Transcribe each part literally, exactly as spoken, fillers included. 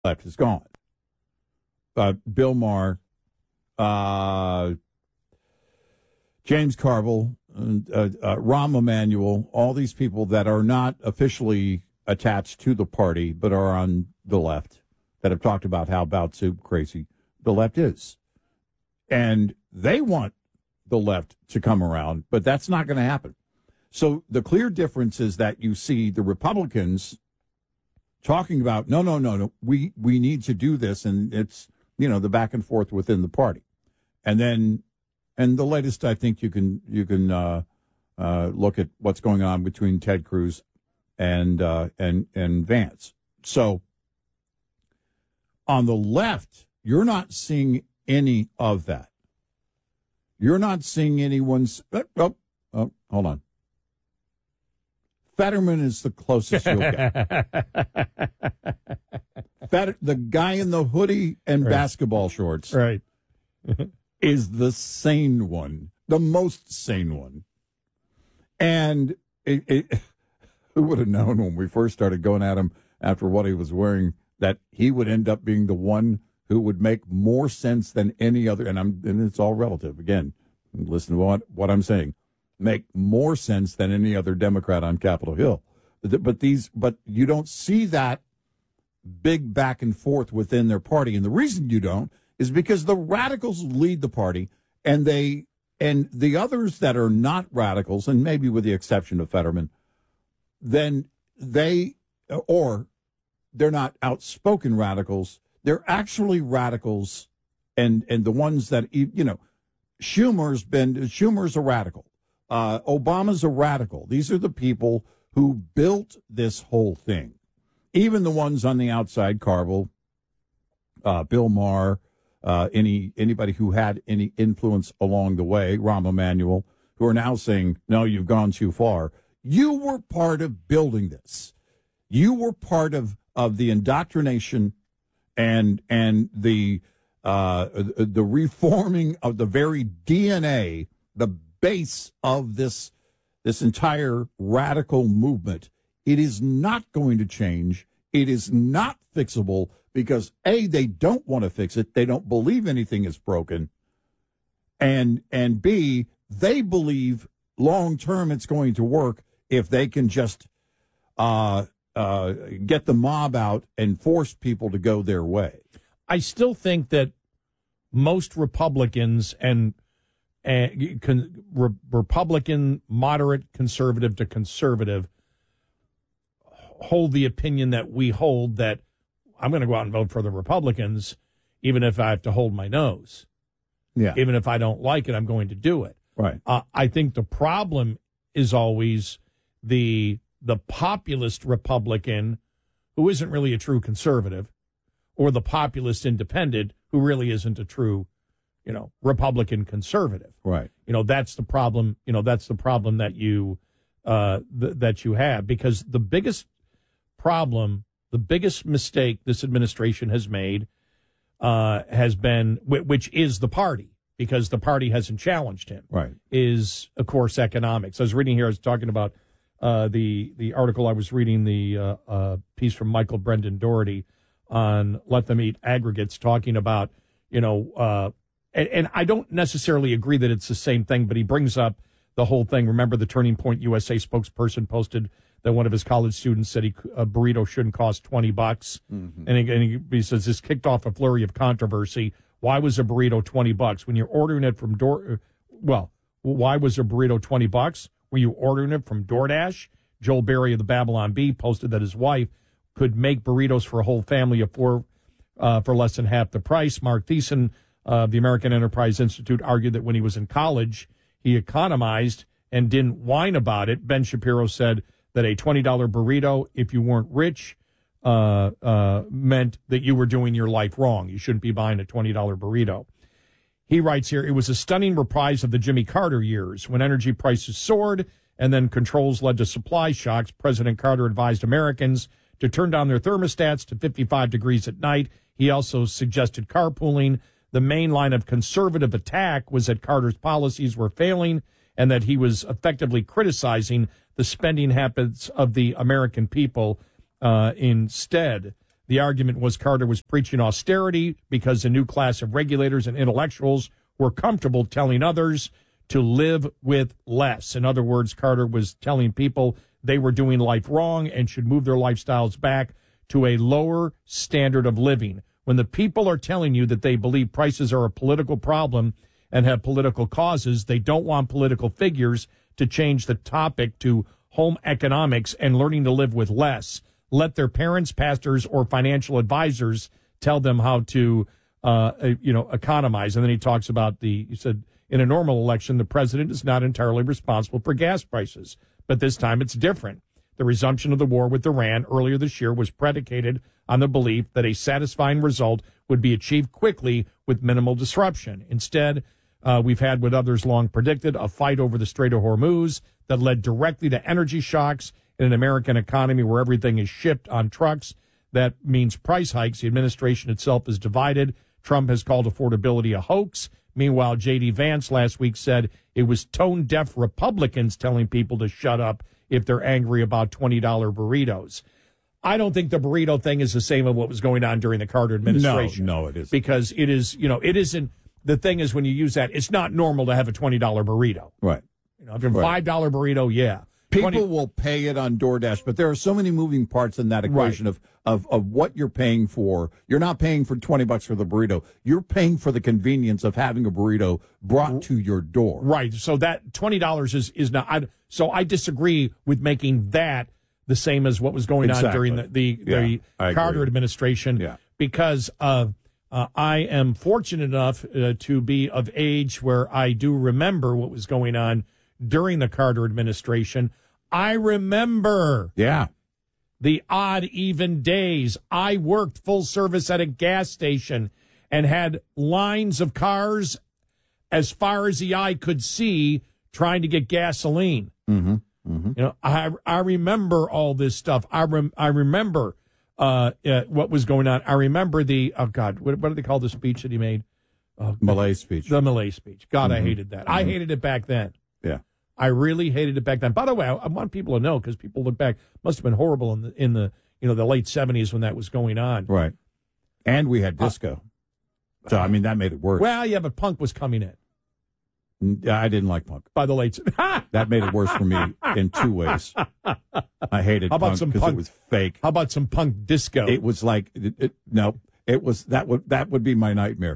left is gone. Uh, Bill Maher, uh, James Carville, uh, uh, Rahm Emanuel, all these people that are not officially attached to the party but are on the left that have talked about how about soup crazy the left is. And they want the left to come around, but that's not going to happen. So the clear difference is that you see the Republicans talking about, no, no, no, no, we, we need to do this, and it's, you know, the back and forth within the party. And then, and the latest, I think you can, you can uh, uh, look at what's going on between Ted Cruz and, uh, and, and Vance. So on the left, you're not seeing any of that. You're not seeing anyone's, oh, oh, oh hold on. Fetterman is the closest you'll get. Fetter, the guy in the hoodie and right. basketball shorts right. is the sane one, the most sane one. And it, it, who would have known when we first started going at him after what he was wearing that he would end up being the one who would make more sense than any other, and I'm and it's all relative. Again, listen to what, what I'm saying. Make more sense than any other Democrat on Capitol Hill. But these, but you don't see that big back and forth within their party. And the reason you don't is because the radicals lead the party, and they and the others that are not radicals, and maybe with the exception of Fetterman, then they, or they're not outspoken radicals. They're actually radicals, and, and the ones that, you know, Schumer's been, Schumer's a radical. Uh, Obama's a radical. These are the people who built this whole thing. Even the ones on the outside, Carville, uh, Bill Maher, uh, any anybody who had any influence along the way, Rahm Emanuel, who are now saying, no, you've gone too far. You were part of building this. You were part of, of the indoctrination and and the uh, the reforming of the very D N A, the base of this this entire radical movement. It is not going to change. It is not fixable because A, they don't want to fix it. They don't believe anything is broken. And and B, they believe long term it's going to work if they can just uh, uh, get the mob out and force people to go their way. I still think that most Republicans and uh, con, re, Republican, moderate, conservative to conservative hold the opinion that we hold, that I'm going to go out and vote for the Republicans, even if I have to hold my nose. Yeah. Even if I don't like it, I'm going to do it. Right. Uh, I think the problem is always the the populist Republican who isn't really a true conservative, or the populist independent who really isn't a true, you know, Republican conservative. Right. You know, that's the problem. You know, that's the problem that you uh, th- that you have, because the biggest problem, the biggest mistake this administration has made uh, has been, which is the party, because the party hasn't challenged him, right, is, of course, economics. I was reading here, I was talking about uh, the the article I was reading, the uh, uh, piece from Michael Brendan Doherty on Let Them Eat Aggregates, talking about, you know, uh, and, and I don't necessarily agree that it's the same thing, but he brings up the whole thing. Remember, the Turning Point U S A spokesperson posted that one of his college students said he, a burrito shouldn't cost twenty bucks. Mm-hmm. And, he, and he, he says this kicked off a flurry of controversy. Why was a burrito twenty bucks when you're ordering it from Door? Well, why was a burrito twenty bucks? Were you ordering it from DoorDash? Joel Berry of the Babylon Bee posted that his wife could make burritos for a whole family of four uh, for less than half the price. Mark Thiessen of the American Enterprise Institute argued that when he was in college, he economized and didn't whine about it. Ben Shapiro said that a twenty dollars burrito, if you weren't rich, uh, uh, meant that you were doing your life wrong. You shouldn't be buying a twenty dollars burrito. He writes here, it was a stunning reprise of the Jimmy Carter years when energy prices soared and then controls led to supply shocks. President Carter advised Americans to turn down their thermostats to fifty-five degrees at night. He also suggested carpooling. The main line of conservative attack was that Carter's policies were failing and that he was effectively criticizing the spending habits of the American people uh, instead. The argument was Carter was preaching austerity because a new class of regulators and intellectuals were comfortable telling others to live with less. In other words, Carter was telling people they were doing life wrong and should move their lifestyles back to a lower standard of living. When the people are telling you that they believe prices are a political problem and have political causes, they don't want political figures to change the topic to home economics and learning to live with less. Let their parents, pastors, or financial advisors tell them how to, uh, you know, economize. And then he talks about the, he said, in a normal election, the president is not entirely responsible for gas prices. But this time it's different. The resumption of the war with Iran earlier this year was predicated on the belief that a satisfying result would be achieved quickly with minimal disruption. Instead, uh, we've had what others long predicted, a fight over the Strait of Hormuz that led directly to energy shocks in an American economy where everything is shipped on trucks. That means price hikes. The administration itself is divided. Trump has called affordability a hoax. Meanwhile, J D. Vance last week said it was tone-deaf Republicans telling people to shut up if they're angry about twenty dollar burritos. I don't think the burrito thing is the same as what was going on during the Carter administration. No, no, it isn't. Because it is, you know, it isn't, the thing is when you use that, it's not normal to have a twenty dollar burrito. Right. You know, if you're a right. five dollar burrito, yeah. People twenty will pay it on DoorDash, but there are so many moving parts in that equation right. of, of, of what you're paying for. You're not paying for twenty bucks for the burrito. You're paying for the convenience of having a burrito brought to your door. Right. So that twenty dollars is, is not, I, so I disagree with making that the same as what was going exactly. on during the, the, yeah, the Carter administration. Yeah. Because uh, uh, I am fortunate enough uh, to be of age where I do remember what was going on during the Carter administration. I remember yeah. the odd, even days. I worked full service at a gas station and had lines of cars as far as the eye could see trying to get gasoline. Mm-hmm. Mm-hmm. You know, I I remember all this stuff. I rem, I remember uh, uh, what was going on. I remember the, oh, God, what, what do they call the speech that he made? Oh, Malay speech. The Malay speech. God, mm-hmm. I hated that. Mm-hmm. I hated it back then. Yeah. I really hated it back then. By the way, I, I want people to know because people look back, must have been horrible in the in the you know the late seventies when that was going on. Right. And we had disco. Uh, so I mean that made it worse. Well, yeah, but punk was coming in. Yeah, I didn't like punk. By the late that made it worse for me in two ways. I hated how about punk some because punk? It was fake. How about some punk disco? It was like it, it, no. It was that would that would be my nightmare.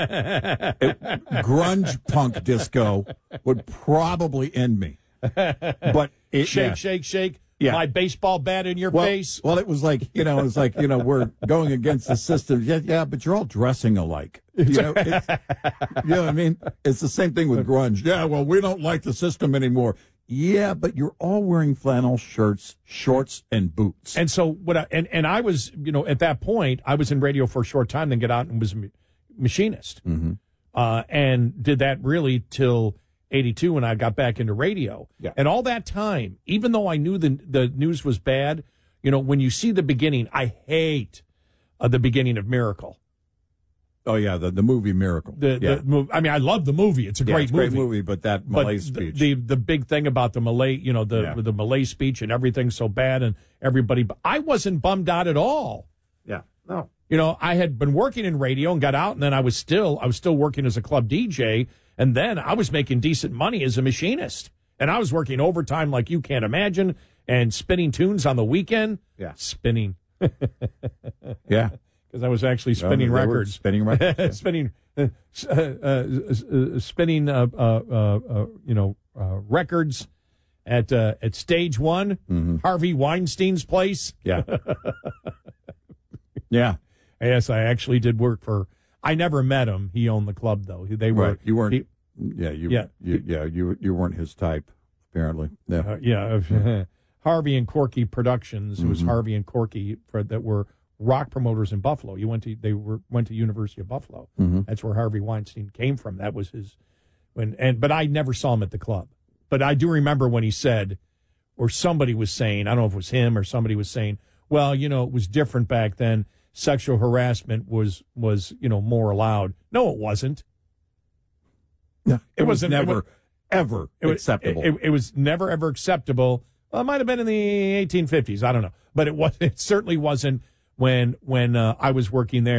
it, grunge punk disco would probably end me. But it, shake, yeah. shake, shake. Yeah. My baseball bat in your well, face. Well, it was like you know, it was like you know, we're going against the system. Yeah, yeah, but you're all dressing alike. You know, it's, you know what I mean? It's the same thing with grunge. Yeah, well, we don't like the system anymore. Yeah, but you're all wearing flannel shirts, shorts, and boots. And so what? I, and and I was, you know, at that point, I was in radio for a short time, then get out and was a machinist, mm-hmm. uh, and did that really till eighty-two when I got back into radio. Yeah. And all that time, even though I knew the the news was bad, you know, when you see the beginning, I hate uh, the beginning of Miracle. Oh yeah, the the movie Miracle. The, yeah. the movie. I mean, I love the movie. It's a yeah, great it's a movie. great movie, but that Malay but speech. The, the the big thing about the Malay, you know, the yeah. the Malay speech and everything so bad and everybody. I wasn't bummed out at all. Yeah. No. You know, I had been working in radio and got out, and then I was still I was still working as a club D J, and then I was making decent money as a machinist, and I was working overtime like you can't imagine, and spinning tunes on the weekend. Yeah. Spinning. yeah. Because I was actually spinning no, records. Spinning records. Yeah. spinning, uh, uh, uh, spinning, uh, uh, uh, you know, uh, records at uh, at Stage One, mm-hmm. Harvey Weinstein's place. Yeah. yeah. Yes, I actually did work for. I never met him. He owned the club, though. They were. Right. You weren't. He, yeah. You. Yeah. You, yeah. You. You weren't his type, apparently. Yeah. Uh, yeah. Harvey and Corky Productions. It was mm-hmm. Harvey and Corky for, that were rock promoters in Buffalo. You went to they were went to University of Buffalo. Mm-hmm. That's where Harvey Weinstein came from. That was his when and but I never saw him at the club. But I do remember when he said, or somebody was saying, I don't know if it was him or somebody was saying, well, you know, it was different back then. Sexual harassment was was, you know, more allowed. No, it wasn't. No, it, it was wasn't never it was, ever it was, acceptable. It, it, it was never ever acceptable. Well, it might have been in the eighteen fifties. I don't know, but it was. It certainly wasn't when when uh, I was working there.